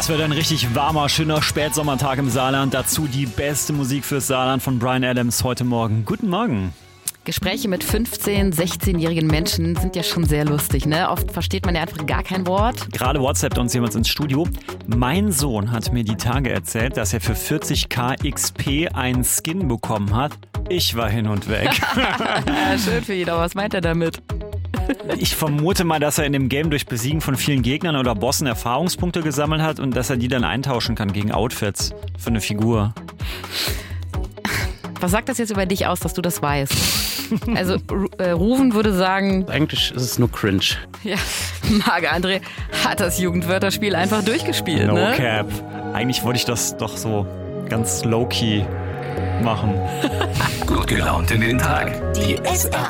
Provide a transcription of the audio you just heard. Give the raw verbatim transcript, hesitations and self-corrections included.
Es wird ein richtig warmer, schöner Spätsommertag im Saarland. Dazu die beste Musik fürs Saarland von Bryan Adams heute Morgen. Guten Morgen. Gespräche mit fünfzehn-, sechzehnjährigen Menschen sind ja schon sehr lustig, ne? Oft versteht man ja einfach gar kein Wort. Gerade WhatsAppt uns jemand ins Studio. Mein Sohn hat mir die Tage erzählt, dass er für vierzig K X P einen Skin bekommen hat. Ich war hin und weg. Ja, schön für ihn, aber was meint er damit? Ich vermute mal, dass er in dem Game durch Besiegen von vielen Gegnern oder Bossen Erfahrungspunkte gesammelt hat und dass er die dann eintauschen kann gegen Outfits für eine Figur. Was sagt das jetzt über dich aus, dass du das weißt? Also äh, Rufen würde sagen... Eigentlich ist es nur cringe. Ja, Marc-André hat das Jugendwörterspiel einfach durchgespielt, No ne? cap. Eigentlich wollte ich das doch so ganz low-key machen. Gut gelaunt in den Tag. Die S R